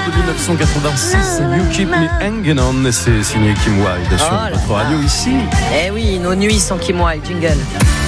de 1986, You Keep Me Hanging On, c'est signé Kim Wilde sur votre radio ici. Eh oui, nos nuits sans Kim Wilde, jingle.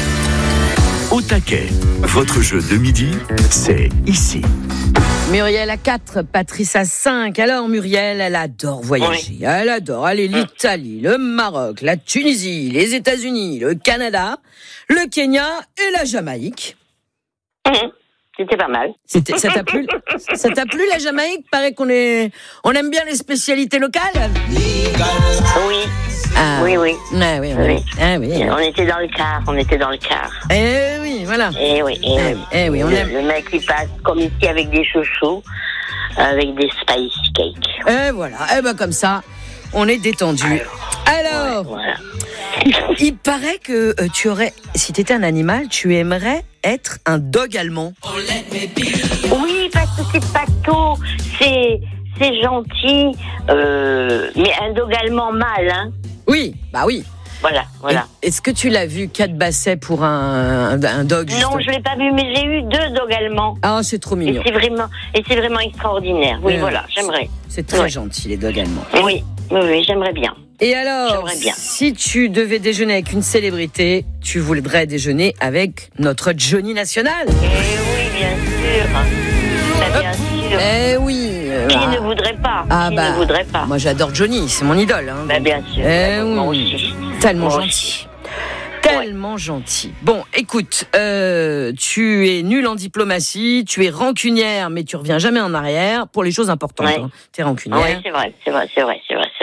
Au taquet, votre jeu de midi, c'est ici. Muriel à 4, Patrice à 5. Alors Muriel, elle adore voyager. Oui. Elle adore aller l'Italie, le Maroc, la Tunisie, les États-Unis, le Canada, le Kenya et la Jamaïque. C'était pas mal. Ça t'a plu? Ça t'a plu la Jamaïque? Paraît on aime bien les spécialités locales. Oui. Ah. Oui. Ah, oui. Ah, oui. On était dans le car. Eh oui, voilà. Eh oui. On aime. Le mec il passe comme ici avec des chouchous, avec des spice cakes. Et voilà. Et ben comme ça, on est détendu. Alors. Voilà. Il paraît que tu aurais, si tu étais un animal, tu aimerais être un dog allemand. Oui, parce que c'est pato, c'est gentil, mais un dog allemand mâle, hein. Oui, bah oui. Voilà. Est-ce que tu l'as vu, 4 bassets pour un dog? Non, je l'ai pas vu, mais j'ai eu 2 dogs allemands. Ah, c'est trop mignon. Et c'est vraiment extraordinaire. Oui, voilà, j'aimerais. C'est très gentil, les dogs allemands. Oui, j'aimerais bien. Et alors, si tu devais déjeuner avec une célébrité, tu voudrais déjeuner avec notre Johnny National? Eh oui, bien sûr. Bien sûr. Eh oui. Qui ne voudrait pas? Ne voudrait pas? Moi, j'adore Johnny, c'est mon idole. Hein. Bien sûr. Moi aussi. Tellement gentil. Tellement gentil. Bon, écoute, tu es nulle en diplomatie, tu es rancunière, mais tu reviens jamais en arrière pour les choses importantes. Ouais. Hein. Tu es rancunière. Oui, c'est vrai.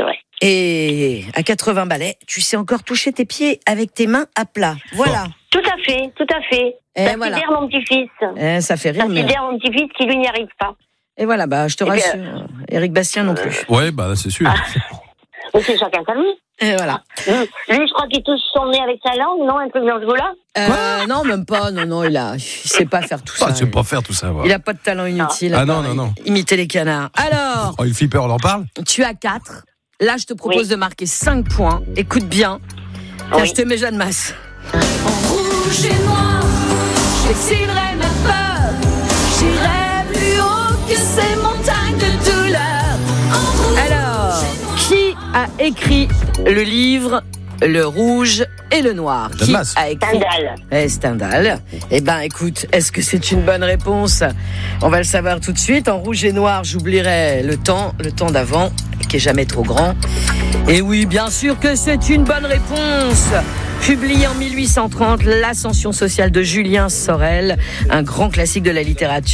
Et à 80 balais, tu sais encore toucher tes pieds avec tes mains à plat. Voilà. Tout à fait. Et ça voilà. sidère mon petit-fils. Ça fait rire. Ça sidère mon petit-fils qui lui n'y arrive pas. Et voilà, je te rassure. Éric Bastien non plus. Ouais, c'est sûr. Mais c'est chacun sa vie. Et voilà. Lui, je crois qu'il touche son nez avec sa langue, non? Un truc dans ce goût-là? Non, même pas. Non, il sait pas faire tout ça. Il sait pas faire tout ça. Il a pas de talent inutile. Non. Imiter les canards. Alors. Il fait peur, on en parle? Tu as 4. Là, je te propose de marquer 5 points. Écoute bien. Je te mets Jeanne Masse. En rouge et noir, j'excilerai ma peur. J'irai plus haut que ces montagnes de douleur. Alors, qui a écrit le livre Le Rouge et le Noir? Qui a écrit Stendhal. Eh ben, écoute, est-ce que c'est une bonne réponse? On va le savoir tout de suite. En rouge et noir, j'oublierai le temps d'avant, qui est jamais trop grand. Et oui, bien sûr que c'est une bonne réponse. Publié en 1830, L'Ascension sociale de Julien Sorel, un grand classique de la littérature.